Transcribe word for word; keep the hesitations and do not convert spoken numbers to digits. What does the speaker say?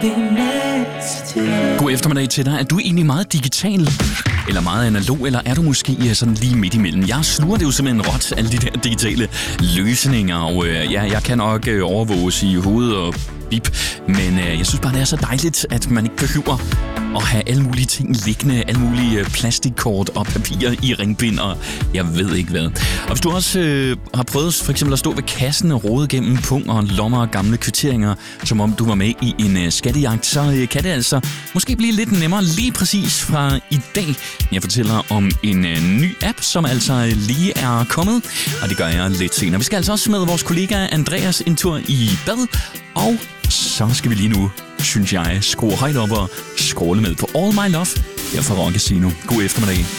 God eftermiddag til dig. Er du egentlig meget digital? Eller meget analog? Eller er du måske sådan lige midt imellem? Jeg sluger det jo simpelthen råt, alle de der digitale løsninger. Og øh, ja, jeg kan nok øh, overvåges i hovedet og bip. Men øh, jeg synes bare, det er så dejligt, at man ikke behøver at have alle mulige ting liggende, alle mulige øh, plastikkort og papirer i ringbind, og jeg ved ikke hvad. Og hvis du også øh, har prøvet for eksempel at stå ved kassen og rode gennem pung og lommer og gamle kvitteringer, som om du var med i en øh, skattejagt, så øh, kan det altså måske blive lidt nemmere lige præcis fra i dag. Jeg fortæller om en øh, ny app, som altså lige er kommet, og det gør jeg lidt senere. Vi skal altså også med vores kollega Andreas en tur i bad, og så skal vi lige nu, synes jeg, skrue højt op og skråle med på All My Love her fra Rock Casino. God eftermiddag.